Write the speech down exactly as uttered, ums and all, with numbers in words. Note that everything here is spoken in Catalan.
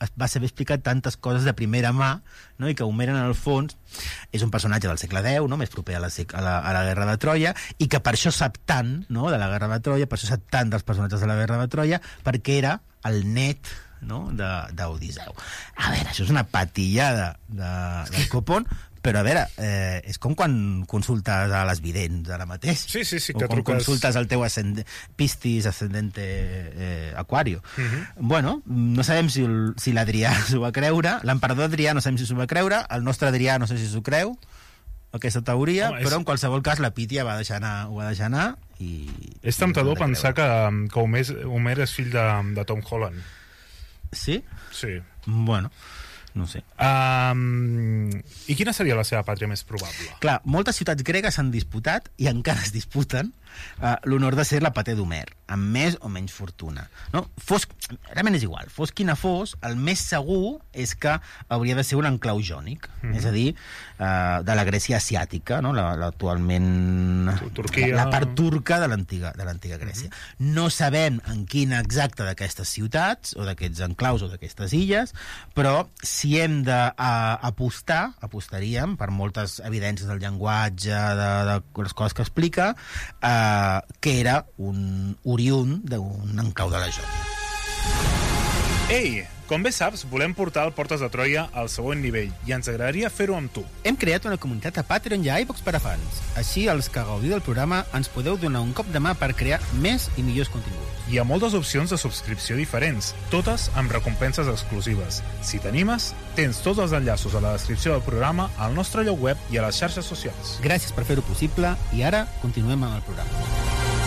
va saber explicar tantes coses de primera mà, no? I que Homer, en el fons, és un personatge del segle deu, no? Més proper a la, a, la, a la Guerra de Troia, i que per això sap tant, no? De la Guerra de Troia, per això sap tant dels personatges de la Guerra de Troia, perquè era el net, no? d'Odisseu. A veure, això és una patillada de, del copón, però a veure, eh, és com quan consultes a les vidents ara mateix. Sí, sí, sí, o que quan truques... consultes al teu ascend... Piscis ascendente eh, Aquario. Uh-huh. Bueno, no sabem si, el, si l'Adrià s'ho va creure, l'emperador Adrià no sabem si s'ho va creure, el nostre Adrià no sé si s'ho creu, aquesta teoria, home, és... però en qualsevol cas la Pítia va deixar anar, ho va deixar anar i... És temptador pensar que, que Homer, Homer és fill de, de Tom Holland. Sí? Sí. Bueno... no sé. Um, I quina seria la seva pàtria més probable? Clar, moltes ciutats gregues s'han disputat, i encara es disputen, uh, l'honor de ser la pater d'Homer, amb més o menys fortuna. No? Fos, realment és igual, fos quina fos, el més segur és que hauria de ser un enclau jònic, mm-hmm. és a dir, uh, de la Grècia asiàtica, no? la, la, actualment Turquia... la, la part turca de l'antiga de l'antiga Grècia. Mm-hmm. No sabem en quina exacta d'aquestes ciutats, o d'aquests enclaus, o d'aquestes illes, però si hem d'apostar, apostaríem, per moltes evidències del llenguatge, de, de les coses que explica, eh, que era un oriünd d'un enclau de la Jònia. Ei, com bé saps, volem portar el Portes de Troia al següent nivell i ens agradaria fer-ho amb tu. Hem creat una comunitat a Patreon i a iVox per a fans. Així, els que gaudiu del programa ens podeu donar un cop de mà per crear més i millors continguts. Hi ha moltes opcions de subscripció diferents, totes amb recompenses exclusives. Si t'animes, tens tots els enllaços a la descripció del programa, al nostre lloc web i a les xarxes socials. Gràcies per fer-ho possible i ara continuem amb el programa.